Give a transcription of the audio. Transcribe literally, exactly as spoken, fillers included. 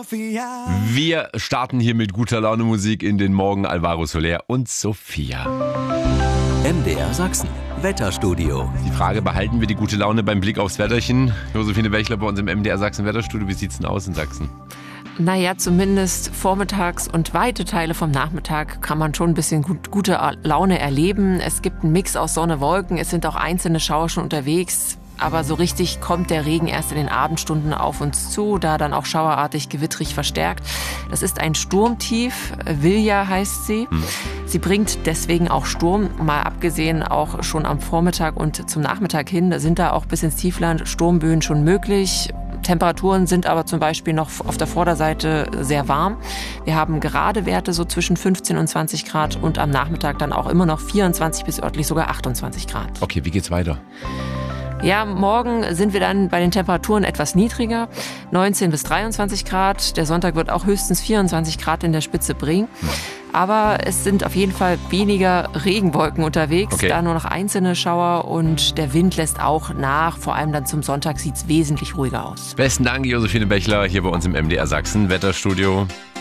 Sophia. Wir starten hier mit guter Laune Musik in den Morgen. Alvaro Soler und Sophia. M D R Sachsen, Wetterstudio. Die Frage, behalten wir die gute Laune beim Blick aufs Wetterchen? Josephine Bächler bei uns im M D R Sachsen Wetterstudio. Wie sieht's denn aus in Sachsen? Naja, zumindest vormittags und weite Teile vom Nachmittag kann man schon ein bisschen gut, gute Laune erleben. Es gibt einen Mix aus Sonne, Wolken, es sind auch einzelne Schauer schon unterwegs. Aber so richtig kommt der Regen erst in den Abendstunden auf uns zu, da dann auch schauerartig gewittrig verstärkt. Das ist ein Sturmtief, Vilja heißt sie. Hm. Sie bringt deswegen auch Sturm, mal abgesehen auch schon am Vormittag und zum Nachmittag hin sind da auch bis ins Tiefland Sturmböen schon möglich. Temperaturen sind aber zum Beispiel noch auf der Vorderseite sehr warm. Wir haben gerade Werte so zwischen fünfzehn und zwanzig Grad und am Nachmittag dann auch immer noch vierundzwanzig bis örtlich sogar achtundzwanzig Grad. Okay, wie geht's weiter? Ja, morgen sind wir dann bei den Temperaturen etwas niedriger, neunzehn bis dreiundzwanzig Grad. Der Sonntag wird auch höchstens vierundzwanzig Grad in der Spitze bringen. Aber es sind auf jeden Fall weniger Regenwolken unterwegs, okay. Da nur noch einzelne Schauer und der Wind lässt auch nach. Vor allem dann zum Sonntag sieht es wesentlich ruhiger aus. Besten Dank, Josephine Bächler, hier bei uns im M D R Sachsen Wetterstudio.